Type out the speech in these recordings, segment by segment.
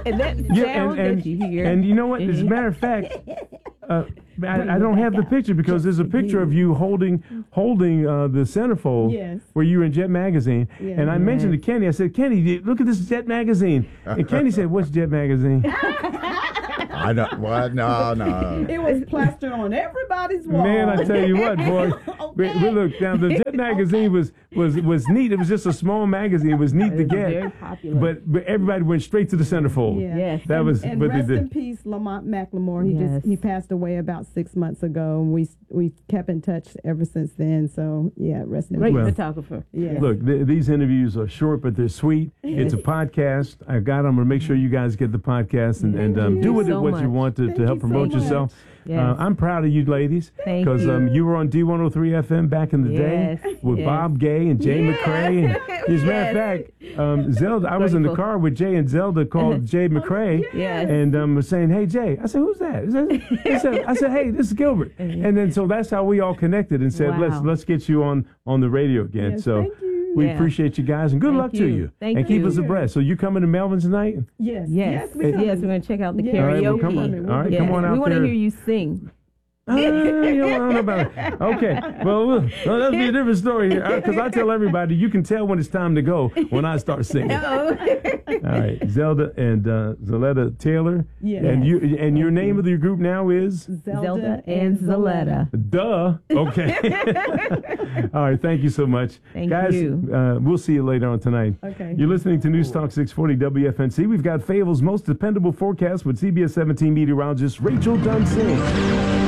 And that sound that you hear. And you know what? As a matter of fact, I don't have the picture because there's a picture of you holding the centerfold where you were in Jet Magazine. Yeah. And I mentioned to Kenny, I said, Kenny, look at this Jet Magazine. And Kenny said, what's Jet Magazine? I don't. What? No. It was plastered on everybody's wall. Man, I tell you what, boy. Okay. we look now. The Jet Magazine was neat. It was just a small magazine. It was neat to get. Very popular. But everybody went straight to the centerfold. Yeah. Yes. That was. And what rest they did. in peace, Lamont McLemore. He passed away about 6 months ago, and we kept in touch ever since then. So yeah, rest in peace. Great photographer. Yeah. Look, these interviews are short, but they're sweet. It's a podcast. I got them. I'm gonna make sure you guys get the podcast and do with it what you want to help promote yourself. Yes. I'm proud of you ladies because you were on D103 FM back in the day with Bob Gay and Jay McCrae. And as a matter of fact, Zelda, I was in the car with Jay and Zelda called Jay McCrae and was saying, hey, Jay. I said, who's that? I said, hey, this is Gilbert. And then so that's how we all connected and said, let's get you on the radio again. Yes, so. thank you. We appreciate you guys, and good luck to you. Thank keep you. us abreast. So you coming to Melvin tonight? Yes. We're going to check out the karaoke. All right, come on out we want there. to hear you sing. I don't know about it. Okay. Well, that'll be a different story here. Because I tell everybody, you can tell when it's time to go when I start singing. All right. Zelda and Zaletta Taylor. Yes. And your name of your group now is? Zelda and Zaletta. Duh. Okay. All right. Thank you so much. Guys, we'll see you later on tonight. Okay. You're listening to News Talk 640 WFNC. We've got Fayetteville's most dependable forecast with CBS 17 meteorologist Rachel Dunsing.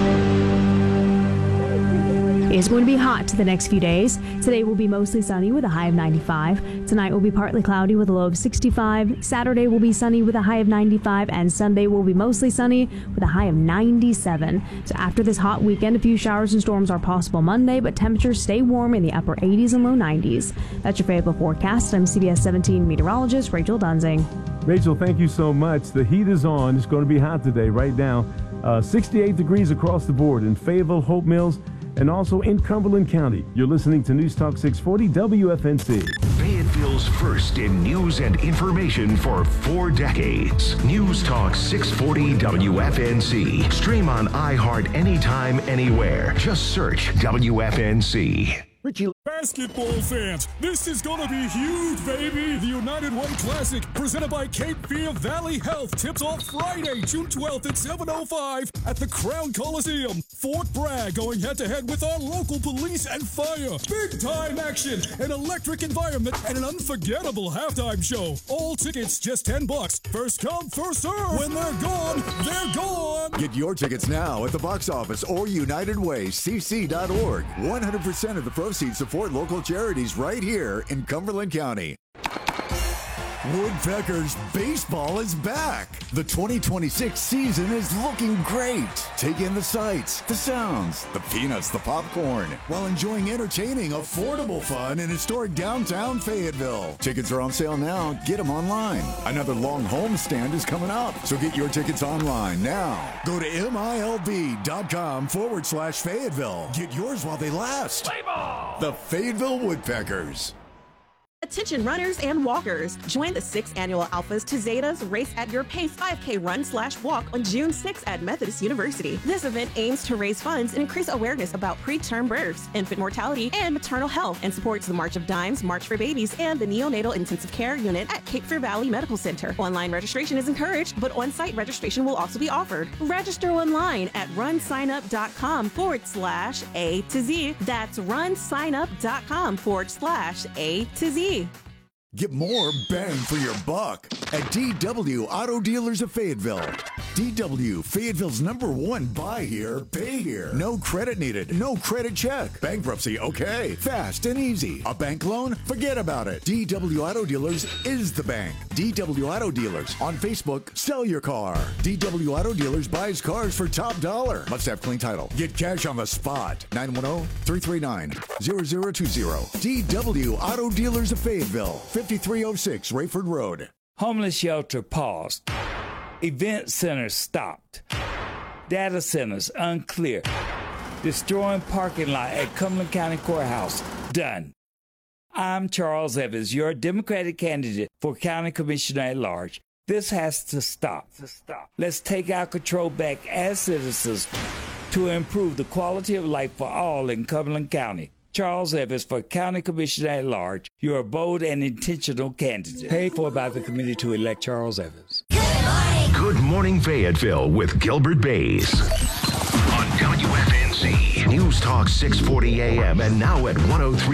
It's going to be hot the next few days. Today will be mostly sunny with a high of 95. Tonight will be partly cloudy with a low of 65. Saturday will be sunny with a high of 95. And Sunday will be mostly sunny with a high of 97. So after this hot weekend, a few showers and storms are possible Monday, but temperatures stay warm in the upper 80s and low 90s. That's your Fayetteville forecast. I'm CBS 17 meteorologist Rachel Dunsing. Rachel, thank you so much. The heat is on. It's going to be hot today right now. 68 degrees across the board in Fayetteville, Hope Mills, and also in Cumberland County. You're listening to News Talk 640 WFNC. Fayetteville's first in news and information for 4 decades. News Talk 640 WFNC. Stream on iHeart anytime, anywhere. Just search WFNC. Richie. Basketball fans, this is gonna be huge, baby! The United Way Classic, presented by Cape Fear Valley Health, tips off Friday, June 12th at 7:05 at the Crown Coliseum. Fort Bragg going head-to-head with our local police and fire. Big-time action, an electric environment, and an unforgettable halftime show. All tickets just $10. First come, first serve. When they're gone, they're gone. Get your tickets now at the box office or UnitedWayCC.org. 100% of the proceeds support local charities right here in Cumberland County. Woodpeckers baseball is back. The 2026 season is looking great. Take in the sights, the sounds, the peanuts, the popcorn, while enjoying entertaining, affordable fun in historic downtown Fayetteville. Tickets are on sale now. Get them online. Another long homestand is coming up, so get your tickets online now. Go to MILB.com/Fayetteville. Get yours while they last. Play ball! The Fayetteville Woodpeckers. Attention runners and walkers. Join the 6th annual Alphas to Zetas Race at Your Pace 5K Run/Walk on June 6th at Methodist University. This event aims to raise funds and increase awareness about preterm births, infant mortality, and maternal health, and supports the March of Dimes, March for Babies, and the Neonatal Intensive Care Unit at Cape Fear Valley Medical Center. Online registration is encouraged, but on-site registration will also be offered. Register online at runsignup.com/A to Z. That's runsignup.com/A to Z. Get more bang for your buck at DW Auto Dealers of Fayetteville. DW, Fayetteville's #1 buy here, pay here. No credit needed, no credit check. Bankruptcy, okay. Fast and easy. A bank loan? Forget about it. DW Auto Dealers is the bank. DW Auto Dealers. On Facebook, sell your car. DW Auto Dealers buys cars for top dollar. Must have clean title. Get cash on the spot. 910-339-0020. DW Auto Dealers of Fayetteville. 5306 Rayford Road. Homeless shelter paused. Event centers stopped. Data centers unclear. Destroying parking lot at Cumberland County Courthouse done. I'm Charles Evans, your Democratic candidate for County Commissioner at Large. This has to stop. Let's take our control back as citizens to improve the quality of life for all in Cumberland County. Charles Evans for County Commissioner at Large. You're a bold and intentional candidate. Paid for by the committee to elect Charles Evans. Good Morning Fayetteville with Gilbert Bays. On WFNZ. News Talk 640 AM and now at 103.